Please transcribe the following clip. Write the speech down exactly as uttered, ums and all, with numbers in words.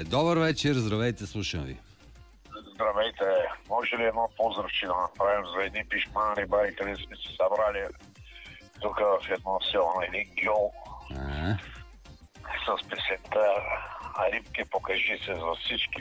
Добър вечер, здравейте, слушам ви. Здравейте, може ли едно поздравче да направим за едни пишмани баи, къде сме се събрали тук в едно село на един гьол А? с песента "А рибки, покажи се за всички",